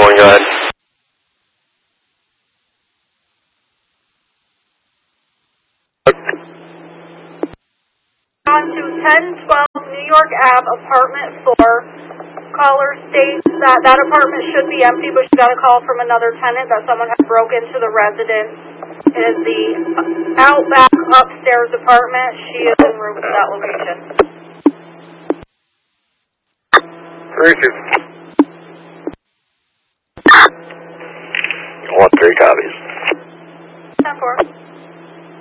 1, go ahead. On to 1012 New York Ave, apartment 4. Caller states that that apartment should be empty, but she got a call from another tenant that someone had broke into the residence. It is the outback upstairs apartment. She is en route to that location. Richard. 1-3 copies.